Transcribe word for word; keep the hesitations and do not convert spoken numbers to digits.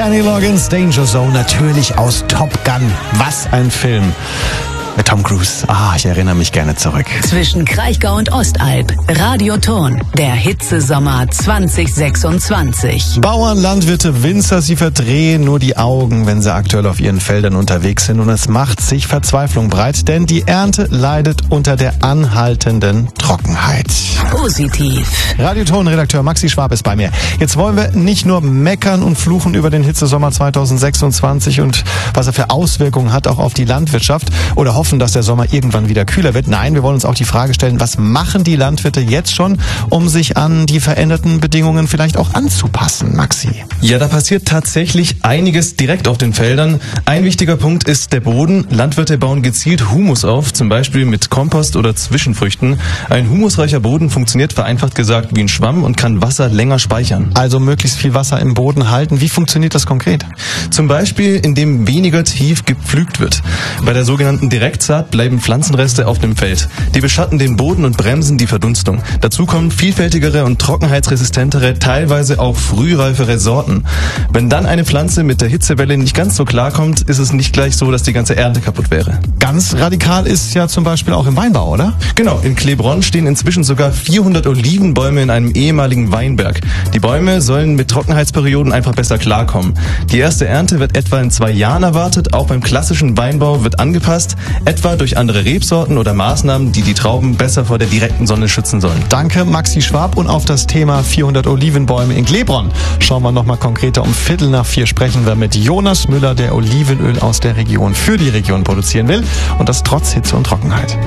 Kenny Loggins, Danger Zone, natürlich aus Top Gun. Was ein Film. Mit Tom Cruise. Ah, ich erinnere mich gerne zurück. Zwischen Kraichgau und Ostalb. Radioton. Der Hitzesommer zwanzig sechsundzwanzig. Bauern, Landwirte, Winzer, sie verdrehen nur die Augen, wenn sie aktuell auf ihren Feldern unterwegs sind. Und es macht sich Verzweiflung breit, denn die Ernte leidet unter der anhaltenden Trockenheit. Positiv. Radioton-Redakteur Maxi Schwab ist bei mir. Jetzt wollen wir nicht nur meckern und fluchen über den Hitzesommer zwanzig sechsundzwanzig und was er für Auswirkungen hat auch auf die Landwirtschaft oder hoffen, dass der Sommer irgendwann wieder kühler wird. Nein, wir wollen uns auch die Frage stellen, was machen die Landwirte jetzt schon, um sich an die veränderten Bedingungen vielleicht auch anzupassen, Maxi? Ja, da passiert tatsächlich einiges direkt auf den Feldern. Ein wichtiger Punkt ist der Boden. Landwirte bauen gezielt Humus auf, zum Beispiel mit Kompost oder Zwischenfrüchten. Ein humusreicher Boden funktioniert vereinfacht gesagt wie ein Schwamm und kann Wasser länger speichern. Also möglichst viel Wasser im Boden halten. Wie funktioniert das konkret? Zum Beispiel, indem weniger tief gepflügt wird. Bei der sogenannten Direktsaat bleiben Pflanzenreste auf dem Feld. Die beschatten den Boden und bremsen die Verdunstung. Dazu kommen vielfältigere und trockenheitsresistentere, teilweise auch frühreifere Sorten. Wenn dann eine Pflanze mit der Hitzewelle nicht ganz so klarkommt, ist es nicht gleich so, dass die ganze Ernte kaputt wäre. Ganz radikal ist ja zum Beispiel auch im Weinbau, oder? Genau, in Klebronn stehen inzwischen sogar vierhundert Olivenbäume in einem ehemaligen Weinberg. Die Bäume sollen mit Trockenheitsperioden einfach besser klarkommen. Die erste Ernte wird etwa in zwei Jahren erwartet. Auch beim klassischen Weinbau wird angepasst, etwa durch andere Rebsorten oder Maßnahmen, die die Trauben besser vor der direkten Sonne schützen sollen. Danke, Maxi Schwab. Und auf das Thema vierhundert Olivenbäume in Klebronn schauen wir nochmal konkreter. Um Viertel nach vier sprechen wir mit Jonas Müller, der Olivenöl aus der Region für die Region produzieren will. Und das trotz Hitze und Trockenheit.